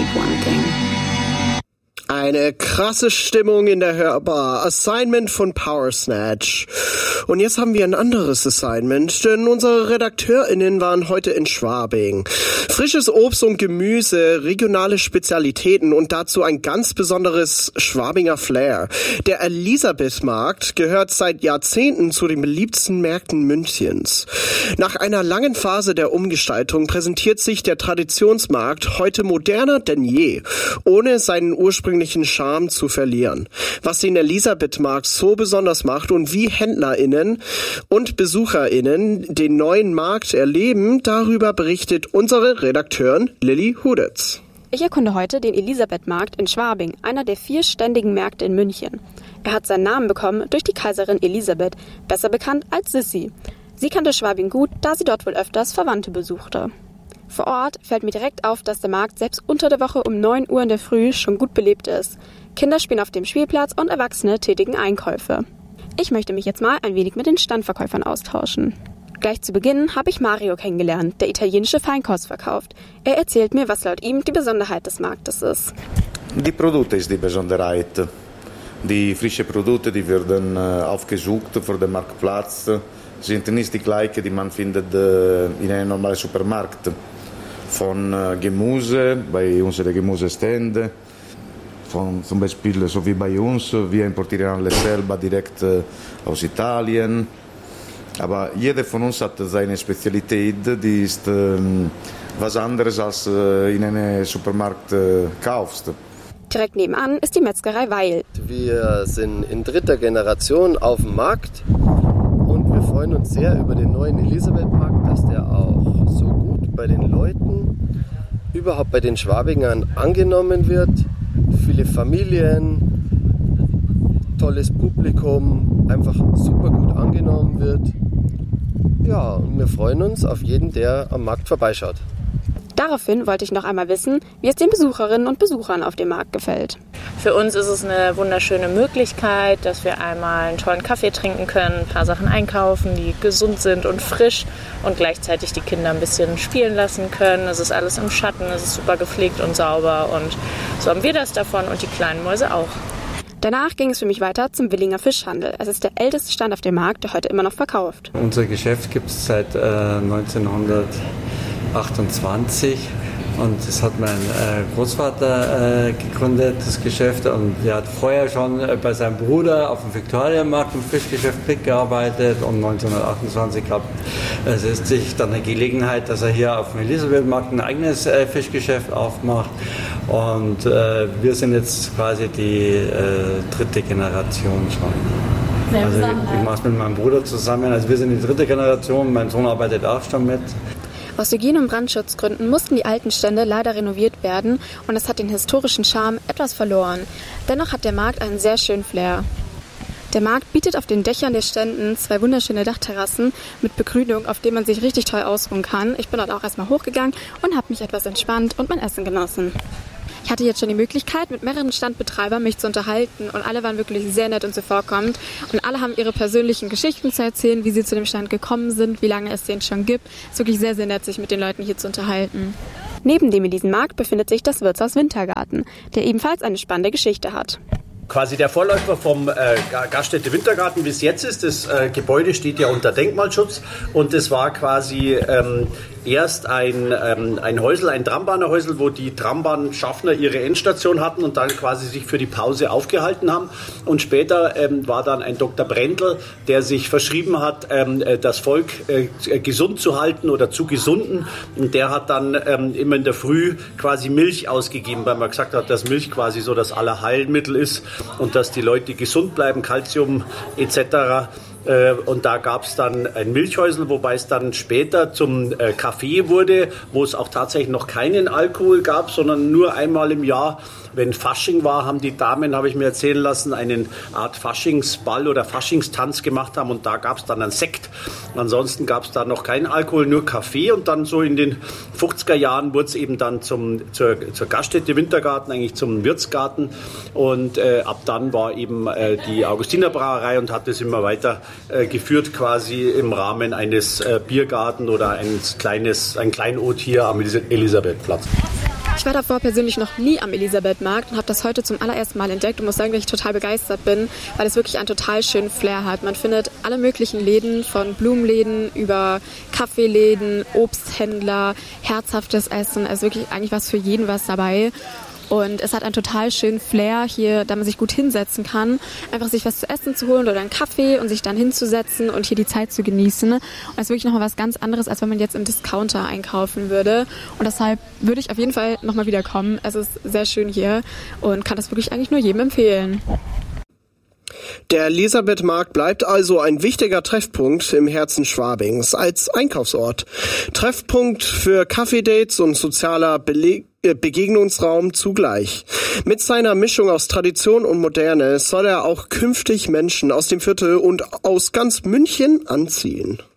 Keep Wanking. Eine krasse Stimmung in der Hörbar. Assignment von Power Snatch. Und jetzt haben wir ein anderes Assignment, denn unsere RedakteurInnen waren heute in Schwabing. Frisches Obst und Gemüse, regionale Spezialitäten und dazu ein ganz besonderes Schwabinger Flair. Der Elisabethmarkt gehört seit Jahrzehnten zu den beliebtesten Märkten Münchens. Nach einer langen Phase der Umgestaltung präsentiert sich der Traditionsmarkt heute moderner denn je, ohne seinen ursprünglichen Charme zu verlieren. Was den Elisabethmarkt so besonders macht und wie HändlerInnen und BesucherInnen den neuen Markt erleben, darüber berichtet unsere Redakteurin Lilly Hudetz. Ich erkunde heute den Elisabethmarkt in Schwabing, einer der 4 ständigen Märkte in München. Er hat seinen Namen bekommen durch die Kaiserin Elisabeth, besser bekannt als Sissi. Sie kannte Schwabing gut, da sie dort wohl öfters Verwandte besuchte. Vor Ort fällt mir direkt auf, dass der Markt selbst unter der Woche um 9 Uhr in der Früh schon gut belebt ist. Kinder spielen auf dem Spielplatz und Erwachsene tätigen Einkäufe. Ich möchte mich jetzt mal ein wenig mit den Standverkäufern austauschen. Gleich zu Beginn habe ich Mario kennengelernt, der italienische Feinkost verkauft. Er erzählt mir, was laut ihm die Besonderheit des Marktes ist. Die Produkte ist die Besonderheit. Die frischen Produkte, die werden aufgesucht vor dem Marktplatz, sind nicht die gleichen, die man findet in einem normalen Supermarkt. Von Gemüse, bei unseren Gemüseständen, von zum Beispiel so wie bei uns, wir importieren alles selber direkt aus Italien. Aber jeder von uns hat seine Spezialität, die ist was anderes als in einem Supermarkt kaufst. Direkt nebenan ist die Metzgerei Weil. Wir sind in 3. Generation auf dem Markt und wir freuen uns sehr über den neuen Elisabethmarkt, dass der auch so gut bei den Leuten, überhaupt bei den Schwabingern angenommen wird. Viele Familien, tolles Publikum, einfach super gut angenommen wird. Ja, und wir freuen uns auf jeden, der am Markt vorbeischaut. Daraufhin wollte ich noch einmal wissen, wie es den Besucherinnen und Besuchern auf dem Markt gefällt. Für uns ist es eine wunderschöne Möglichkeit, dass wir einmal einen tollen Kaffee trinken können, ein paar Sachen einkaufen, die gesund sind und frisch und gleichzeitig die Kinder ein bisschen spielen lassen können. Es ist alles im Schatten, es ist super gepflegt und sauber und so haben wir das davon und die kleinen Mäuse auch. Danach ging es für mich weiter zum Willinger Fischhandel. Es ist der älteste Stand auf dem Markt, der heute immer noch verkauft. Unser Geschäft gibt es seit 1928 und das hat mein Großvater gegründet, das Geschäft, und er hat vorher schon bei seinem Bruder auf dem Viktualienmarkt im Fischgeschäft mitgearbeitet und 1928 gab es sich dann eine Gelegenheit, dass er hier auf dem Elisabethmarkt ein eigenes Fischgeschäft aufmacht und wir sind jetzt quasi die 3. Generation schon. Also ich mache es mit meinem Bruder zusammen, also wir sind die 3. Generation, mein Sohn arbeitet auch schon mit. Aus Hygiene- und Brandschutzgründen mussten die alten Stände leider renoviert werden und es hat den historischen Charme etwas verloren. Dennoch hat der Markt einen sehr schönen Flair. Der Markt bietet auf den Dächern der Ständen 2 wunderschöne Dachterrassen mit Begrünung, auf denen man sich richtig toll ausruhen kann. Ich bin dort auch erstmal hochgegangen und habe mich etwas entspannt und mein Essen genossen. Ich hatte jetzt schon die Möglichkeit, mit mehreren Standbetreibern mich zu unterhalten und alle waren wirklich sehr nett und zuvorkommend und alle haben ihre persönlichen Geschichten zu erzählen, wie sie zu dem Stand gekommen sind, wie lange es den schon gibt. Es ist wirklich sehr, sehr nett, sich mit den Leuten hier zu unterhalten. Neben dem Elisenmarkt befindet sich das Wirtshaus Wintergarten, der ebenfalls eine spannende Geschichte hat. Quasi der Vorläufer vom Gaststätte Wintergarten bis jetzt ist. Das Gebäude steht ja unter Denkmalschutz und es war quasi erst ein Häusl, ein Trambahnerhäusl, wo die Trambahnschaffner ihre Endstation hatten und dann quasi sich für die Pause aufgehalten haben. Und später war dann ein Dr. Brendel, der sich verschrieben hat, das Volk gesund zu halten oder zu gesunden. Und der hat dann immer in der Früh quasi Milch ausgegeben, weil man gesagt hat, dass Milch quasi so das Allerheilmittel ist und dass die Leute gesund bleiben, Kalzium etc. Und da gab es dann ein Milchhäusl, wobei es dann später zum Café wurde, wo es auch tatsächlich noch keinen Alkohol gab, sondern nur einmal im Jahr, wenn Fasching war, haben die Damen, habe ich mir erzählen lassen, eine Art Faschingsball oder Faschingstanz gemacht haben und da gab es dann einen Sekt. Ansonsten gab es da noch keinen Alkohol, nur Kaffee und dann so in den 50er Jahren wurde es eben dann zur Gaststätte Wintergarten, eigentlich zum Wirtsgarten und ab dann war eben die Augustinerbrauerei und hat es immer weiter geführt quasi im Rahmen eines Biergarten oder ein Kleinod hier am Elisabethplatz. Ich war davor persönlich noch nie am Elisabethmarkt und habe das heute zum allerersten Mal entdeckt und muss sagen, dass ich total begeistert bin, weil es wirklich einen total schönen Flair hat. Man findet alle möglichen Läden, von Blumenläden über Kaffeeläden, Obsthändler, herzhaftes Essen, also wirklich eigentlich was für jeden was dabei. Und es hat einen total schönen Flair hier, da man sich gut hinsetzen kann, einfach sich was zu essen zu holen oder einen Kaffee und sich dann hinzusetzen und hier die Zeit zu genießen. Und das ist wirklich nochmal was ganz anderes, als wenn man jetzt im Discounter einkaufen würde. Und deshalb würde ich auf jeden Fall nochmal wiederkommen. Es ist sehr schön hier und kann das wirklich eigentlich nur jedem empfehlen. Der Elisabethmarkt bleibt also ein wichtiger Treffpunkt im Herzen Schwabings als Einkaufsort. Treffpunkt für Kaffeedates und sozialer Begegnungsraum zugleich. Mit seiner Mischung aus Tradition und Moderne soll er auch künftig Menschen aus dem Viertel und aus ganz München anziehen.